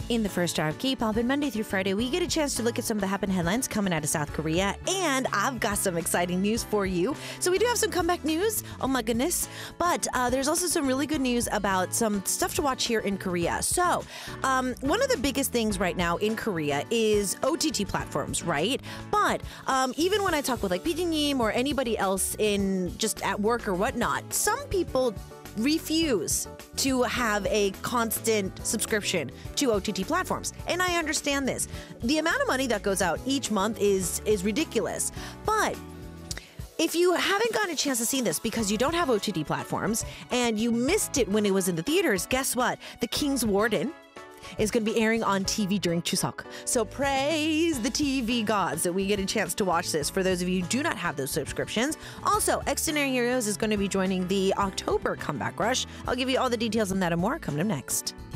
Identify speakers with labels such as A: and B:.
A: In the first hour of K-pop, and Monday through Friday, we get a chance to look at some of the happened headlines coming out of South Korea, and I've got some exciting news for you. So we do have some comeback news, oh my goodness, but there's also some really good news about some stuff to watch here in Korea. So one of the biggest things right now in Korea is OTT platforms, right? But even when I talk with like PD님 or anybody else in just at work or whatnot, some people refuse to have a constant subscription to OTT platforms. And I understand this. The amount of money that goes out each month is ridiculous. But if you haven't gotten a chance to see this because you don't have OTT platforms and you missed it when it was in the theaters, guess what? The King's Warden is going to be airing on TV during Chuseok. So praise the TV gods that we get a chance to watch this for those of you who do not have those subscriptions. Also, Extraordinary Heroes is going to be joining the October comeback rush. I'll give you all the details on that and more coming up next.